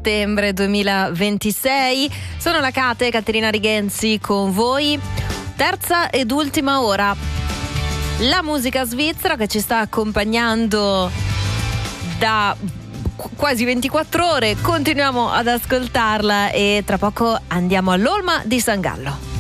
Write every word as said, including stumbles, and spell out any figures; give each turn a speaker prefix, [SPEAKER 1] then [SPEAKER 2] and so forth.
[SPEAKER 1] settembre duemilaventisei. Sono la Kate, Caterina Rigenzi con voi. Terza ed ultima ora. La musica svizzera che ci sta accompagnando da quasi ventiquattro ore. Continuiamo ad ascoltarla e tra poco andiamo all'Olma di San Gallo.